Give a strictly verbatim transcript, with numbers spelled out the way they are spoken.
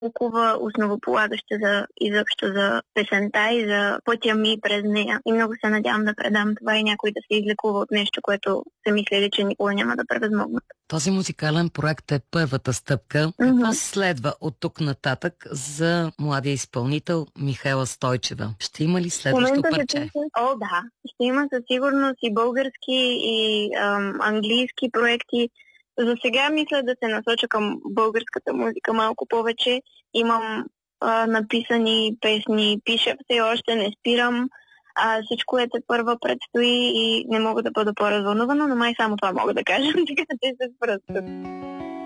толкова основополагаща за изобщо за песента и за пътя ми през нея. И много се надявам да предам това и някой да се излекува от нещо, което са мислили, че никога няма да превъзмогнат. Този музикален проект е първата стъпка. Mm-hmm. Какво следва от тук нататък за младия изпълнител Михаела Стойчева? Ще има ли следващо парче? Се... О, да. Ще има със сигурност и български, и ам, английски проекти. За сега мисля да се насоча към българската музика малко повече. Имам а, написани песни, пиша все още, не спирам. А, всичко е първа предстои и не мога да бъда по-развълнувана, но май само това мога да кажа. Така че се спръстват.